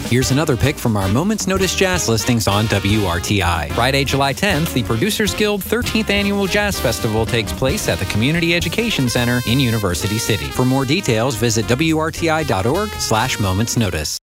Here's another pick from our Moments Notice Jazz listings on WRTI. Friday, July 10th, the Producers Guild 13th Annual Jazz Festival takes place at the Community Education Center in University City. For more details, visit WRTI.org/momentsnotice.